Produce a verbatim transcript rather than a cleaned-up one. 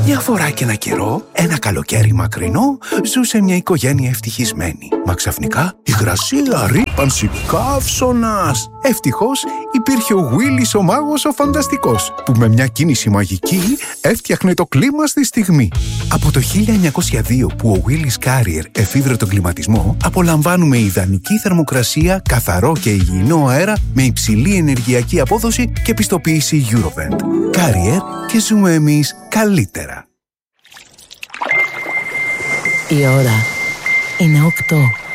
Μια φορά και ένα καιρό, ένα καλοκαίρι μακρινό, ζούσε μια οικογένεια ευτυχισμένη. Μα ξαφνικά, υγρασία, ρύπανση, καύσωνας. Ευτυχώς, υπήρχε ο Βίλις ο μάγος ο φανταστικός, που με μια κίνηση μαγική έφτιαχνε το κλίμα στη στιγμή. Από το χίλια εννιακόσια δύο που ο Βίλις Κάριερ εφήβρε τον κλιματισμό, απολαμβάνουμε ιδανική θερμοκρασία, καθαρό και υγιεινό αέρα με υψηλή ενεργειακή απόδοση και πιστοποίηση Eurovent. Κάριερ και ζούμε εμείς καλύτερα. Η ώρα είναι οκτώ.